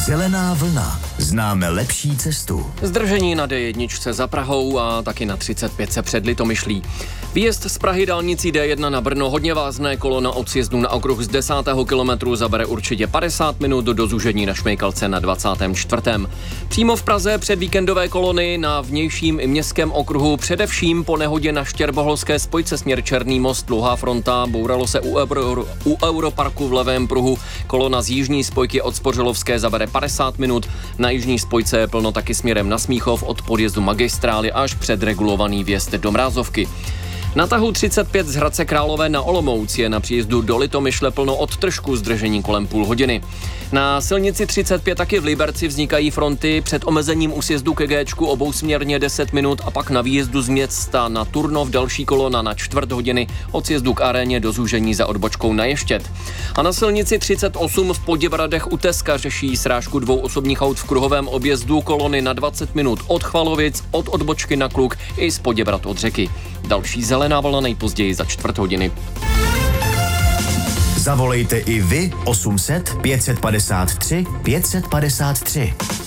Zelená vlna. Známe lepší cestu. Zdržení na D1 za Prahou a taky na 35 před Litomyšlí. Výjezd z Prahy dálnicí D1 na Brno, hodně vázné kolona od sjezdu na okruh z 10. kilometru zabere určitě 50 minut do zúžení na Šmejkalce na 24. Přímo v Praze před víkendové kolony na vnějším i městském okruhu, především po nehodě na Štěrboholské spojce směr Černý most, dlouhá fronta, bouralo se u Europarku v levém pruhu, kolona z jižní spojky od Spořilovské zabere 50 minut, na jižní spojce je plno taky směrem na Smíchov od podjezdu Magistrály až před regulovaný vjezd do Mrázovky. Na tahu 35 z Hradce Králové na Olomouc je na příjezdu do Litomyšle plno od Tržku, zdržení kolem půl hodiny. Na silnici 35 taky v Liberci vznikají fronty před omezením u sjezdu ke Géčku obousměrně 10 minut a pak na výjezdu z města na Turnov další kolona na čtvrt hodiny od sjezdu k aréně do zúžení za odbočkou na Ještěd. A na silnici 38 v Poděbradech u Teska řeší srážku dvou osobních aut v kruhovém objezdu, kolony na 20 minut od Chvalovic, od odbočky na Kluk i z Poděbrad od Řeky. Další zelená vlna nejpozději za čtvrt hodiny. Zavolejte i vy 800 553 553.